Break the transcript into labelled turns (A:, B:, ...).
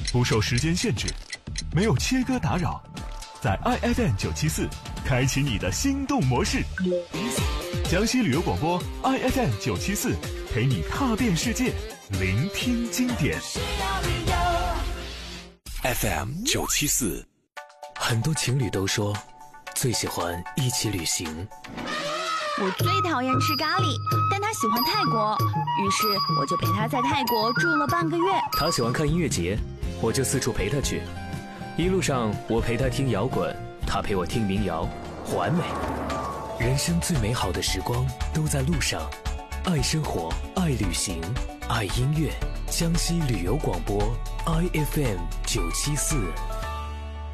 A: 不受时间限制，没有切割打扰，在 IFM 974开启你的心动模式。江西旅游广播 IFM 974陪你踏遍世界，聆听经典。
B: FM 974，很多情侣都说最喜欢一起旅行。
C: 我最讨厌吃咖喱，但他喜欢泰国，于是我就陪他在泰国住了半个月。
B: 他喜欢看音乐节，我就四处陪他去。一路上我陪他听摇滚，他陪我听民谣，完美。人生最美好的时光都在路上，爱生活，爱旅行，爱音乐。江西旅游广播 IFM 974。